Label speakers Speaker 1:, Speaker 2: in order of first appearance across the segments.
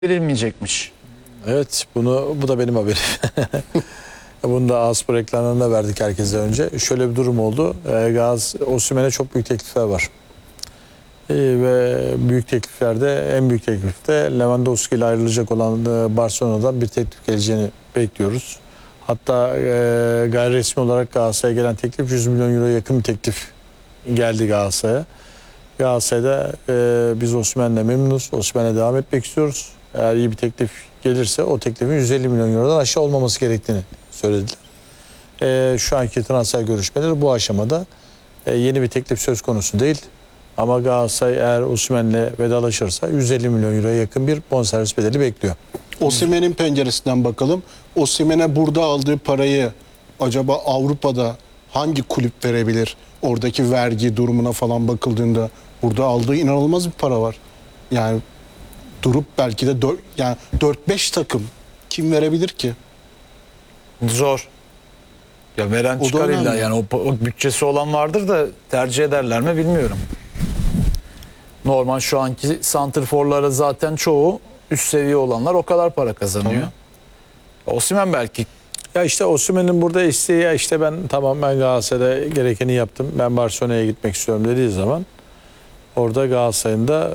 Speaker 1: verilmeyecekmiş.
Speaker 2: Evet, bu da benim haberim. Bunu da A-Spor ekranlarında verdik herkese önce. Şöyle bir durum oldu. Osimhen'e çok büyük teklifler var. Ve büyük tekliflerde en büyük teklifte Lewandowski ile ayrılacak olan Barcelona'dan bir teklif geleceğini bekliyoruz. Hatta gayri resmi olarak Galatasaray'a gelen teklif 100 milyon euroya yakın bir teklif geldi Galatasaray'a. Galatasaray'da biz Osimhen'le memnunuz. Osimhen'e devam etmek istiyoruz. Eğer iyi bir teklif gelirse o teklifin 150 milyon eurodan aşağı olmaması gerektiğini söylediler. Şu anki transfer görüşmeleri bu aşamada. Yeni bir teklif söz konusu değil. Ama Galatasaray eğer Osimhen'le vedalaşırsa 150 milyon euroya yakın bir bonservis bedeli bekliyor.
Speaker 3: Osimhen'in penceresinden bakalım. Osimhen'e burada aldığı parayı acaba Avrupa'da hangi kulüp verebilir? Oradaki vergi durumuna falan bakıldığında burada aldığı inanılmaz bir para var. Yani durup belki de 4-5 takım kim verebilir ki?
Speaker 1: Zor. Ya veren
Speaker 3: O da
Speaker 1: çıkar illa
Speaker 3: önemli.
Speaker 1: yani o bütçesi olan vardır da tercih ederler mi bilmiyorum. Normal şu anki santrforlara zaten çoğu üst seviye olanlar o kadar para kazanıyor. Osimhen belki.
Speaker 2: Ya işte Osimhen'in burada isteği ya işte ben Galatasaray'da gerekeni yaptım. Ben Barcelona'ya gitmek istiyorum dediği zaman orada Galatasaray'ın da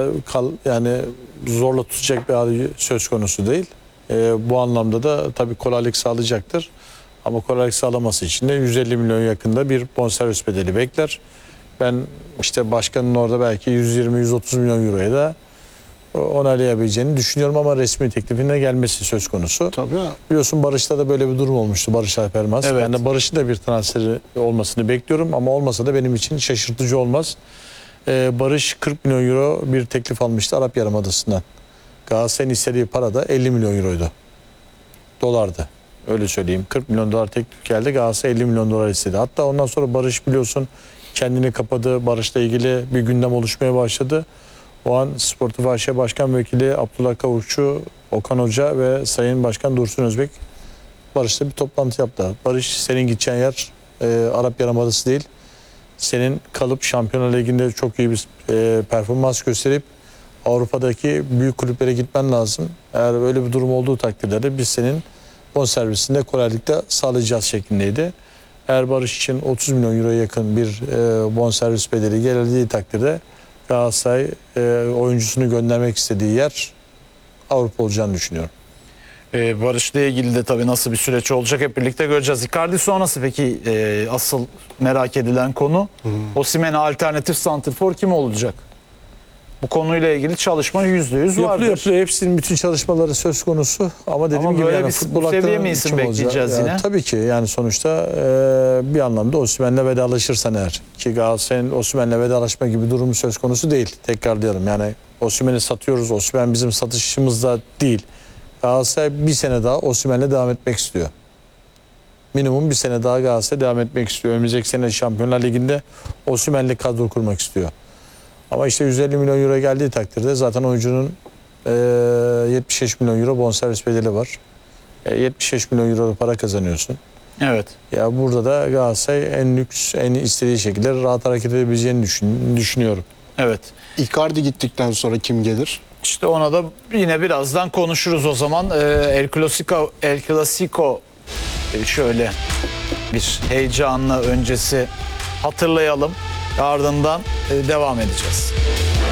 Speaker 2: yani zorla tutacak bir hali söz konusu değil. Bu anlamda da tabii kolaylık sağlayacaktır. Ama kolaylık sağlaması için de 150 milyon yakında bir bonservis bedeli bekler. Ben işte başkanın orada belki 120-130 milyon euroya da onaylayabileceğini düşünüyorum ama resmi teklifine gelmesi söz konusu.
Speaker 3: Tabii.
Speaker 2: Biliyorsun Barış'ta da böyle bir durum olmuştu. Barış Alper Yılmaz.
Speaker 1: Evet.
Speaker 2: Ben de Barış'ın da bir transferi olmasını bekliyorum ama olmasa da benim için şaşırtıcı olmaz. Barış 40 milyon euro bir teklif almıştı Arap Yarımadası'ndan. Galatasaray'ın istediği para da 50 milyon euroydu. Dolardı. Öyle söyleyeyim. 40 milyon dolar teklif geldi. Galatasaray 50 milyon dolar istedi. Hatta ondan sonra Barış biliyorsun kendini kapadı. Barış'la ilgili bir gündem oluşmaya başladı. O an Sportif AŞ Başkan Vekili Abdullah Kavukçu, Okan Hoca ve Sayın Başkan Dursun Özbek Barış'la bir toplantı yaptılar. Barış senin gideceğin yer Arap Yarımadası değil. Senin kalıp Şampiyonlar Ligi'nde çok iyi bir performans gösterip Avrupa'daki büyük kulüplere gitmen lazım. Eğer öyle bir durum olduğu takdirde de biz senin bonservisinde kolaylıkla sağlayacağız şeklindeydi. Eğer Barış için 30 milyon euroya yakın bir bonservis bedeli geldiği takdirde Galatasaray oyuncusunu göndermek istediği yer Avrupa olacağını düşünüyorum.
Speaker 1: Barış'la ilgili de tabii nasıl bir süreç olacak hep birlikte göreceğiz. Icardi sonrası peki asıl merak edilen konu Osimhen'e alternatif santrfor kim olacak? Bu konuyla ilgili çalışma %100 vardır.
Speaker 2: Yapılıyor. Hepsinin bütün çalışmaları söz konusu ama dediğim gibi
Speaker 1: böyle
Speaker 2: yani
Speaker 1: bir
Speaker 2: futbol
Speaker 1: seviye
Speaker 2: hakkında
Speaker 1: mi isim
Speaker 2: kim olacak?
Speaker 1: bekleyeceğiz yine?
Speaker 2: Tabii ki yani sonuçta bir anlamda Osimhen'le vedalaşırsan eğer ki Galatasaray'ın Osimhen'le vedalaşma gibi durumu söz konusu değil. Tekrarlayalım yani Osimhen'i satıyoruz. Osimhen bizim satışımızda değil. Galatasaray bir sene daha Osimhen'le devam etmek istiyor. Minimum bir sene daha Galatasaray devam etmek istiyor. Önümüzdeki sene Şampiyonlar Ligi'nde Osimhen'le kadro kurmak istiyor. Ama işte 150 milyon euro geldiği takdirde zaten oyuncunun 75 milyon euro bonservis bedeli var. 75 milyon euro para kazanıyorsun.
Speaker 1: Evet.
Speaker 2: Ya burada da Galatasaray en lüks, en istediği şekilde rahat hareket edebileceğini düşünüyorum.
Speaker 1: Evet.
Speaker 3: Icardi gittikten sonra kim gelir?
Speaker 1: İşte ona da yine birazdan konuşuruz o zaman. El Clasico şöyle bir heyecanlı öncesi hatırlayalım. Ardından devam edeceğiz.